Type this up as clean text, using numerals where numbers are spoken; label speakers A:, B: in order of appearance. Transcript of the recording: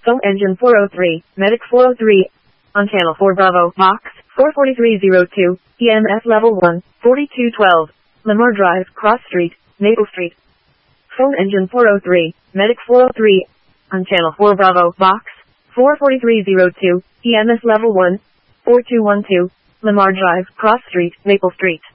A: Phone engine 403, medic 403. On channel 4 Bravo, box 44302, EMS level 1, 4212. Lamar Drive, Cross Street, Maple Street. Phone engine 403, medic 403. On channel 4 Bravo, box 44302, EMS level 1, 4212. Lamar Drive, Cross Street, Maple Street.